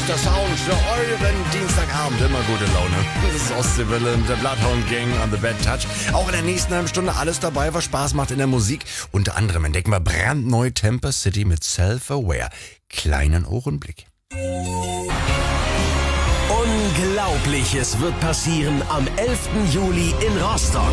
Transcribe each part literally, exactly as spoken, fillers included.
bester Sound für euren Dienstagabend. Immer gute Laune. Das ist Ostseewelle mit der Bloodhound Gang on the Bad Touch. Auch in der nächsten halben Stunde alles dabei, was Spaß macht in der Musik. Unter anderem entdecken wir brandneu Temper City mit Self-Aware. Kleinen Ohrenblick. Unglaubliches wird passieren am elften Juli in Rostock.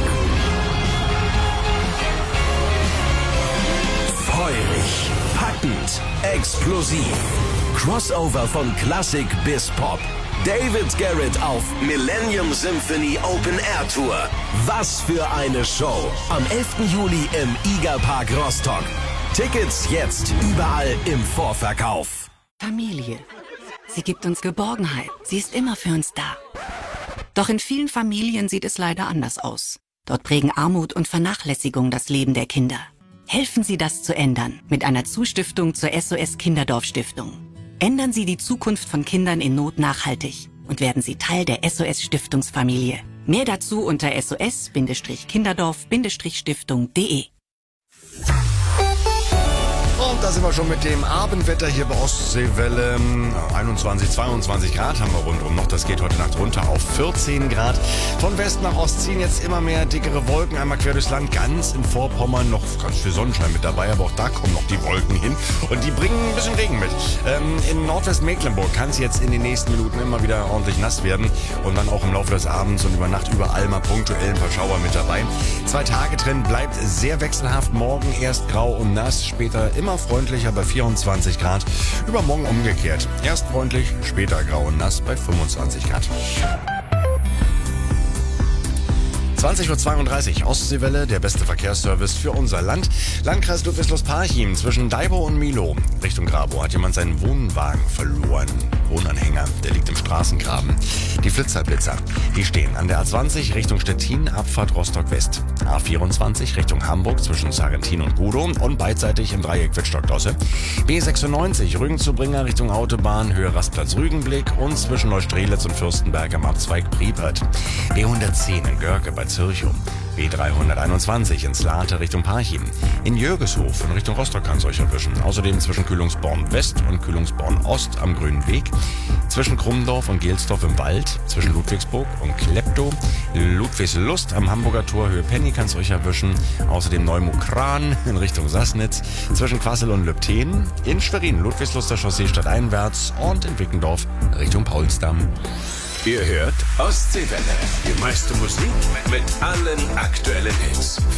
Feurig, packend, explosiv. Crossover von Klassik bis Pop. David Garrett auf Millennium Symphony Open Air Tour. Was für eine Show. Am elften Juli im Igerpark Rostock. Tickets jetzt überall im Vorverkauf. Familie. Sie gibt uns Geborgenheit. Sie ist immer für uns da. Doch in vielen Familien sieht es leider anders aus. Dort prägen Armut und Vernachlässigung das Leben der Kinder. Helfen Sie, das zu ändern mit einer Zustiftung zur S O S Kinderdorf Stiftung. Ändern Sie die Zukunft von Kindern in Not nachhaltig und werden Sie Teil der S O S Stiftungsfamilie. Mehr dazu unter s o s kinderdorf stiftung punkt de. Und da sind wir schon mit dem Abendwetter hier bei Ostseewelle. einundzwanzig, zweiundzwanzig Grad haben wir rundum noch. Das geht heute Nacht runter auf vierzehn Grad. Von West nach Ost ziehen jetzt immer mehr dickere Wolken. Einmal quer durchs Land, ganz in Vorpommern noch ganz viel Sonnenschein mit dabei. Aber auch da kommen noch die Wolken hin. Und die bringen ein bisschen Regen mit. Ähm, in Nordwestmecklenburg kann es jetzt in den nächsten Minuten immer wieder ordentlich nass werden. Und dann auch im Laufe des Abends und über Nacht überall mal punktuell ein paar Schauer mit dabei. Zwei Tage Trend bleibt sehr wechselhaft. Morgen erst grau und nass, später immer freundlicher bei vierundzwanzig Grad. Übermorgen umgekehrt. Erst freundlich, später grau und nass bei fünfundzwanzig Grad. zwanzig Uhr zweiunddreißig, Ostseewelle, der beste Verkehrsservice für unser Land. Landkreis Ludwigslust-Parchim zwischen Daibo und Milo. Richtung Grabow hat jemand seinen Wohnwagen verloren. Wohnanhänger, der liegt im Straßengraben. Die Flitzerblitzer, die stehen an der A zwanzig Richtung Stettin, Abfahrt Rostock-West. A vierundzwanzig Richtung Hamburg zwischen Sarrentin und Gudow und beidseitig im Dreieck Wittstock-Dosse. B sechsundneunzig Rügen-zu-Bringer Richtung Autobahn, Höhe Rastplatz Rügenblick und zwischen Neustrelitz und Fürstenberg am Abzweig Priepert. B hundertzehn in Görke bei Zürchow. B dreihunderteinundzwanzig ins Late Richtung Parchim. In Jürgeshof in Richtung Rostock kann es euch erwischen. Außerdem zwischen Kühlungsborn West und Kühlungsborn Ost am Grünen Weg. Zwischen Krummdorf und Gelsdorf im Wald. Zwischen Ludwigsburg und Kleptow. Ludwigslust am Hamburger Tor Höhe Penny kann es euch erwischen. Außerdem Neumukran in Richtung Sassnitz. Zwischen Quassel und Lübten. In Schwerin Ludwigsluster Chaussee stadteinwärts. Und in Wickendorf Richtung Paulsdamm. Ihr hört Ostseewelle. Die meiste Musik mit allen aktuellen Hits.